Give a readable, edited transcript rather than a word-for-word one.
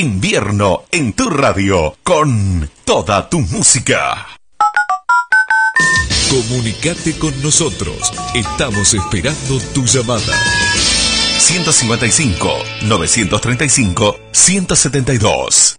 Invierno en tu radio, con toda tu música. Comunicate con nosotros. Estamos esperando tu llamada. 155 935 172.